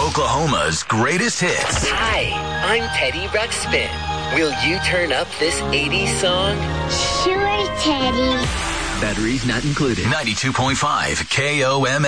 Oklahoma's greatest hits. Hi, I'm Teddy Ruxpin. Will you turn up this 80s song? Sure, Teddy. Batteries not included. 92.5 KOMA.